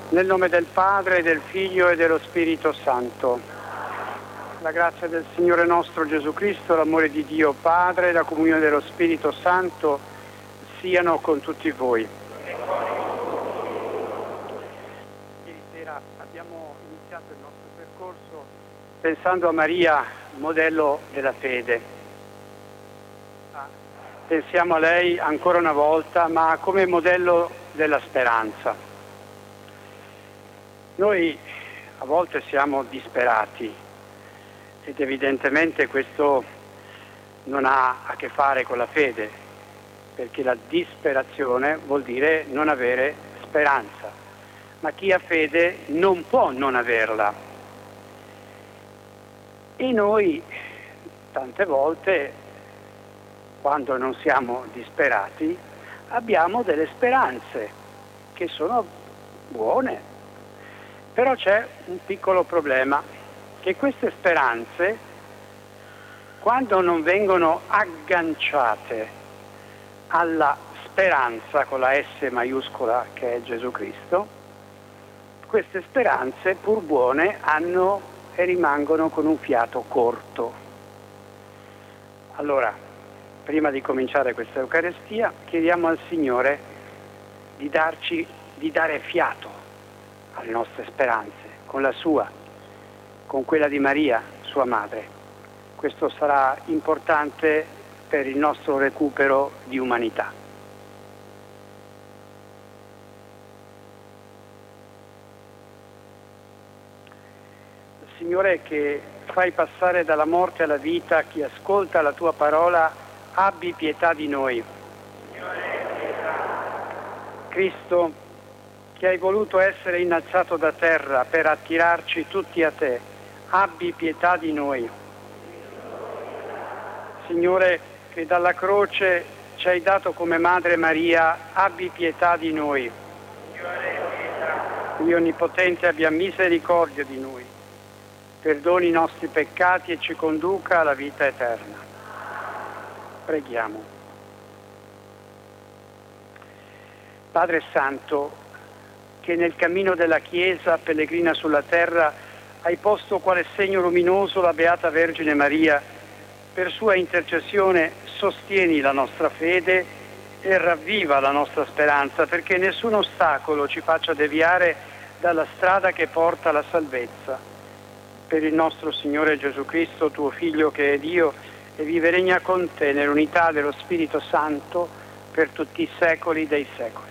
Nel nome del Padre, del Figlio e dello Spirito Santo. La grazia del Signore nostro Gesù Cristo, l'amore di Dio Padre e la comunione dello Spirito Santo siano con tutti voi. Ieri sera abbiamo iniziato il nostro percorso pensando a Maria, modello della fede. Pensiamo a lei ancora una volta, ma come modello della speranza. Noi a volte siamo disperati ed evidentemente questo non ha a che fare con la fede, perché la disperazione vuol dire non avere speranza, ma chi ha fede non può non averla. E noi tante volte, quando non siamo disperati, abbiamo delle speranze che sono buone, però c'è un piccolo problema, che queste speranze, quando non vengono agganciate alla speranza con la S maiuscola che è Gesù Cristo, queste speranze, pur buone, hanno e rimangono con un fiato corto. Allora, prima di cominciare questa Eucaristia, chiediamo al Signore di dare fiato alle nostre speranze, con la sua, con quella di Maria, sua madre. Questo sarà importante per il nostro recupero di umanità. Signore, che fai passare dalla morte alla vita chi ascolta la tua parola, abbi pietà di noi. Cristo, che hai voluto essere innalzato da terra per attirarci tutti a te, abbi pietà di noi. Signore, che dalla croce ci hai dato come Madre Maria, abbi pietà di noi. Dio Onnipotente, abbia misericordia di noi, perdoni i nostri peccati e ci conduca alla vita eterna. Preghiamo. Padre Santo, che nel cammino della Chiesa pellegrina sulla terra hai posto quale segno luminoso la Beata Vergine Maria, per sua intercessione sostieni la nostra fede e ravviva la nostra speranza, perché nessun ostacolo ci faccia deviare dalla strada che porta alla salvezza. Per il nostro Signore Gesù Cristo, tuo Figlio che è Dio, e vive e regna con te nell'unità dello Spirito Santo per tutti i secoli dei secoli.